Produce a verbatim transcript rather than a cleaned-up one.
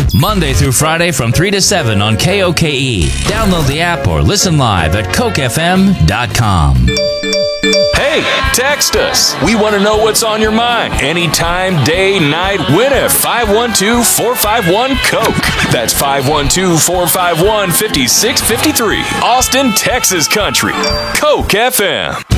Monday through Friday from three to seven on K O K E. Download the app or listen live at coke f m dot com. Hey, text us. We want to know what's on your mind. Anytime, day, night, win at five one two, four five one, COKE. That's five one two, four five one, five six five three. Austin, Texas country. Coke F M.